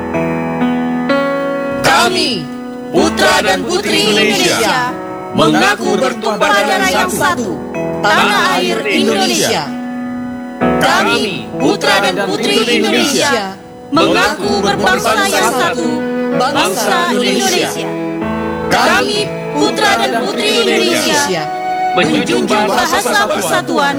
Kami, putra dan putri Indonesia, mengaku bertumpah darah yang satu, tanah air Indonesia. Kami, putra dan putri Indonesia, mengaku berbangsa yang satu, bangsa Indonesia. Kami, putra dan putri Indonesia, menjunjung bahasa persatuan